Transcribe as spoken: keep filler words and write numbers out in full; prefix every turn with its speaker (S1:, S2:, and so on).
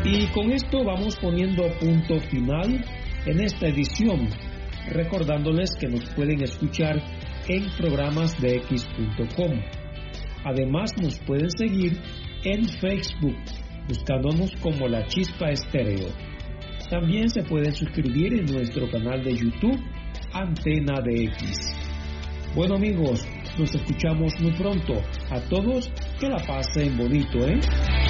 S1: Y con esto vamos poniendo punto final en esta edición, recordándoles que nos pueden escuchar en programas de x punto com. Además nos pueden seguir en Facebook, buscándonos como La Chispa Estéreo. También se pueden suscribir en nuestro canal de YouTube, Antena de X. Bueno amigos, nos escuchamos muy pronto. A todos, que la pasen bonito, ¿eh?